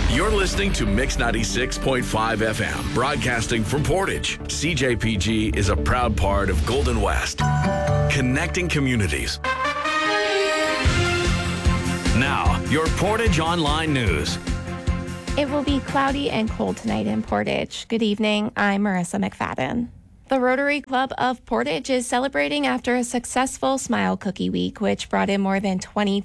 You're listening to Mix 96.5 FM, broadcasting from Portage. CJPG is a proud part of Golden West, connecting communities. Now, your Portage Online News. It will be cloudy and cold tonight in Portage. Good evening, I'm Marissa McFadden. The Rotary Club of Portage is celebrating after a successful Smile Cookie Week, which brought in more than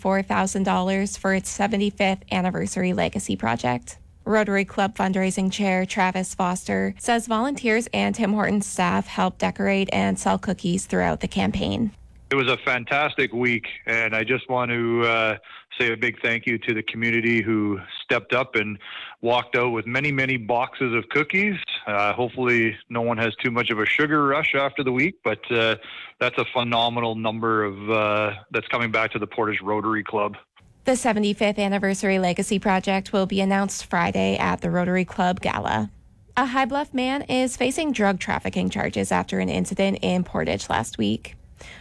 $24,000 for its 75th anniversary legacy project. Rotary Club fundraising chair Travis Foster says volunteers and Tim Hortons staff helped decorate and sell cookies throughout the campaign. It was a fantastic week, and I just want to say a big thank you to the community who stepped up and walked out with many, many boxes of cookies. Hopefully no one has too much of a sugar rush after the week, but that's a phenomenal number of that's coming back to the Portage Rotary Club. The 75th Anniversary Legacy Project will be announced Friday at the Rotary Club Gala. A High Bluff man is facing drug trafficking charges after an incident in Portage last week.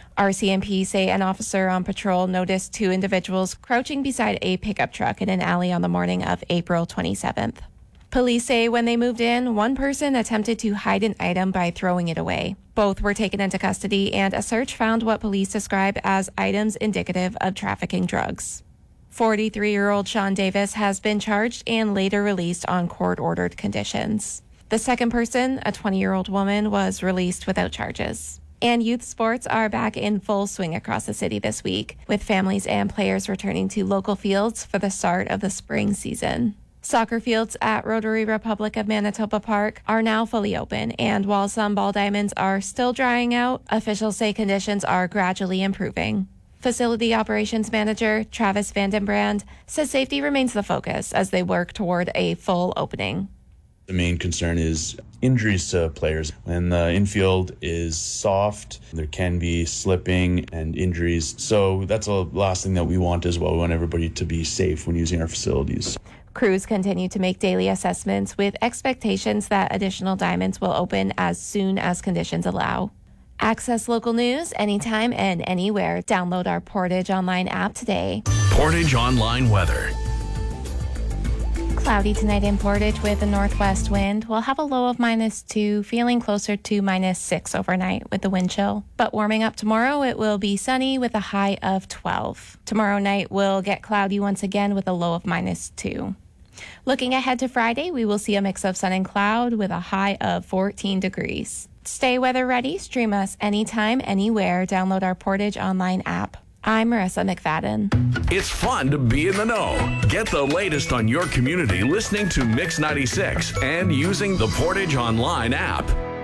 RCMP say an officer on patrol noticed two individuals crouching beside a pickup truck in an alley on the morning of April 27th. Police say when they moved in, one person attempted to hide an item by throwing it away. Both were taken into custody, and a search found what police describe as items indicative of trafficking drugs. 43-year-old Sean Davis has been charged and later released on court-ordered conditions. The second person, a 20-year-old woman, was released without charges. And youth sports are back in full swing across the city this week, with families and players returning to local fields for the start of the spring season. Soccer fields at Rotary Republic of Manitoba Park are now fully open, and while some ball diamonds are still drying out, officials say conditions are gradually improving. Facility Operations Manager Travis Vandenbrand says safety remains the focus as they work toward a full opening. The main concern is injuries to players. When the infield is soft, there can be slipping and injuries. So that's the last thing that we want as well. We want everybody to be safe when using our facilities. Crews continue to make daily assessments with expectations that additional diamonds will open as soon as conditions allow. Access local news anytime and anywhere. Download our Portage Online app today. Portage Online weather. Cloudy tonight in Portage with a northwest wind. We'll have a low of -2, feeling closer to -6 overnight with the wind chill. But warming up tomorrow, it will be sunny with a high of 12. Tomorrow night will get cloudy once again with a low of -2. Looking ahead to Friday, we will see a mix of sun and cloud with a high of 14 degrees. Stay weather ready. Stream us anytime, anywhere. Download our Portage Online app. I'm Marissa McFadden. It's fun to be in the know. Get the latest on your community listening to Mix 96 and using the Portage Online app.